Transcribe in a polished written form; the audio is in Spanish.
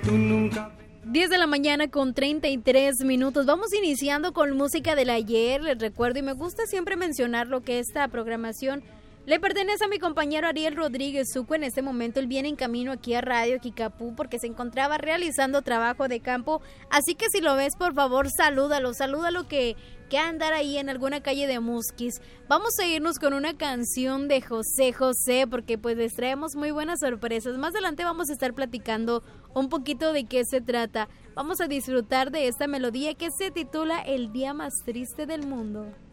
10 de la mañana con 33 minutos. Vamos iniciando con música del ayer. Les recuerdo y me gusta siempre mencionar lo que esta programación le pertenece a mi compañero Ariel Rodríguez Zuco. En este momento él viene en camino aquí a Radio Kikapú porque se encontraba realizando trabajo de campo. Así que si lo ves, por favor, salúdalo que andar ahí en alguna calle de Musquis. Vamos a irnos con una canción de José José porque pues les traemos muy buenas sorpresas. Más adelante vamos a estar platicando un poquito de qué se trata. Vamos a disfrutar de esta melodía que se titula El día más triste del mundo.